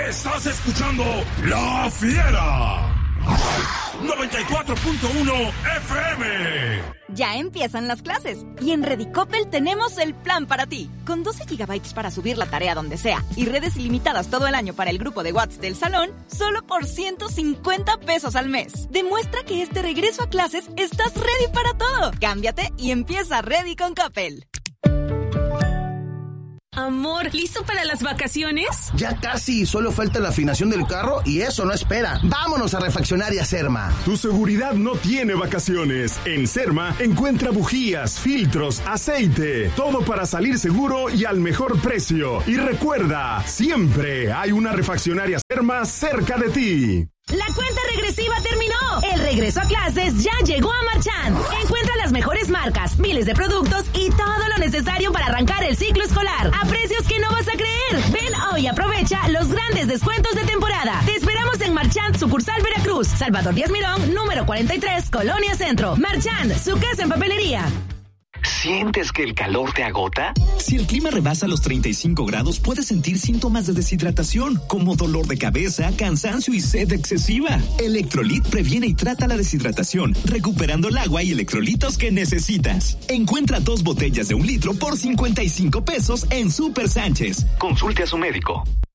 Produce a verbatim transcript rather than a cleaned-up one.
Estás escuchando La Fiera. noventa y cuatro punto uno F M. Ya empiezan las clases y en Redicopel tenemos el plan para ti. Con doce gigabytes para subir la tarea donde sea y redes ilimitadas todo el año para el grupo de WhatsApp del salón, solo por ciento cincuenta pesos al mes. Demuestra que este regreso a clases estás ready para todo. Cámbiate y empieza Ready con Coppel. Amor, ¿listo para las vacaciones? Ya casi, solo falta la afinación del carro y eso no espera. Vámonos a Refaccionaria Serma. Tu seguridad no tiene vacaciones. En Serma encuentra bujías, filtros, aceite, todo para salir seguro y al mejor precio. Y recuerda, siempre hay una Refaccionaria Serma cerca de ti. La cuenta regresiva terminó. El regreso a clases ya llegó a Marchand. Encuentra las mejores marcas, miles de productos y todo lo necesario para arrancar el ciclo escolar a precios que no vas a creer. Ven hoy y aprovecha los grandes descuentos de temporada. Te esperamos en Marchand, sucursal Veracruz, Salvador Díaz Mirón, número cuarenta y tres, Colonia Centro. Marchand, su casa en papelería. ¿Sientes que el calor te agota? Si el clima rebasa los treinta y cinco grados, puedes sentir síntomas de deshidratación, como dolor de cabeza, cansancio y sed excesiva. Electrolit previene y trata la deshidratación, recuperando el agua y electrolitos que necesitas. Encuentra dos botellas de un litro por cincuenta y cinco pesos en Super Sánchez. Consulte a su médico.